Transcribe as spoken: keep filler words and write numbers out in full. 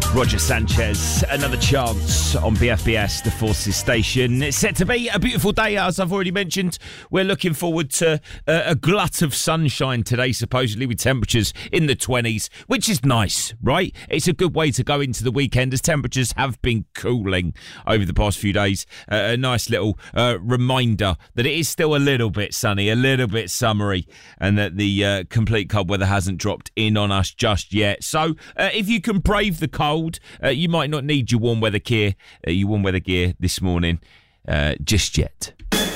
Roger Sanchez, Another Chance on B F B S, the Forces station. It's set to be a beautiful day, as I've already mentioned. We're looking forward to uh, a glut of sunshine today, supposedly with temperatures in the twenties, which is nice, right? It's a good way to go into the weekend as temperatures have been cooling over the past few days. Uh, a nice little uh, reminder that it is still a little bit sunny, a little bit summery, and that the uh, complete cold weather hasn't dropped in on us just yet. So uh, if you can brave the cold, Uh, you might not need your warm weather gear, uh, your warm weather gear this morning uh, just yet.